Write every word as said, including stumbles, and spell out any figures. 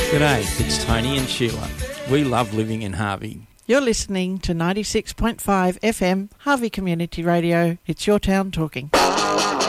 G'day, it's Tony and Sheila. We love living in Harvey. You're listening to ninety-six point five F M, Harvey Community Radio. It's your town talking.